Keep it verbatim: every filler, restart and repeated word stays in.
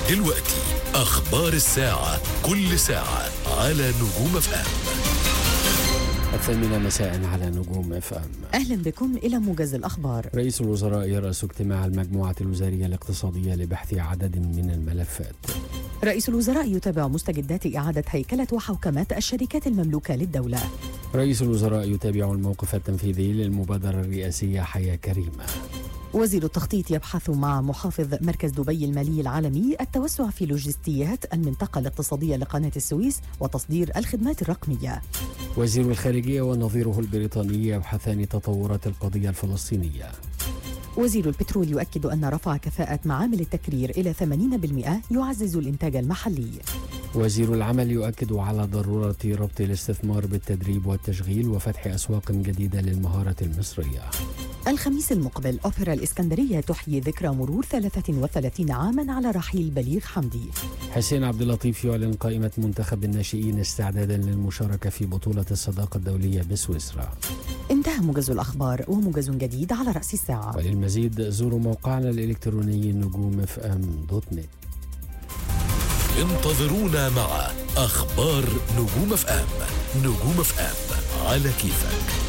دلوقتي أخبار الساعة، كل ساعة على نجوم اف ام. الثامنة مساء على نجوم اف ام. أهلا بكم إلى موجز الأخبار. رئيس الوزراء يرأس اجتماع المجموعة الوزارية الاقتصادية لبحث عدد من الملفات. رئيس الوزراء يتابع مستجدات إعادة هيكلة وحوكمة الشركات المملوكة للدولة. رئيس الوزراء يتابع الموقف التنفيذي للمبادرة الرئاسية حياة كريمة. وزير التخطيط يبحث مع محافظ مركز دبي المالي العالمي التوسع في لوجستيات المنطقة الاقتصادية لقناة السويس وتصدير الخدمات الرقمية. وزير الخارجية ونظيره البريطاني يبحثان تطورات القضية الفلسطينية. وزير البترول يؤكد أن رفع كفاءة معامل التكرير إلى ثمانين بالمئة يعزز الإنتاج المحلي. وزير العمل يؤكد على ضرورة ربط الاستثمار بالتدريب والتشغيل وفتح أسواق جديدة للمهارة المصرية. الخميس المقبل أوبرا الإسكندرية تحيي ذكرى مرور ثلاثة وثلاثين عاما على رحيل بليغ حمدي. حسين عبد اللطيف يعلن قائمة منتخب الناشئين استعدادا للمشاركة في بطولة الصداقة الدولية بسويسرا. انتهى موجز الأخبار، وموجز جديد على رأس الساعة. وللمزيد زوروا موقعنا الإلكتروني نجوم اف ام دوت نت. انتظرونا مع أخبار نجوم اف ام. نجوم اف ام على كيفك.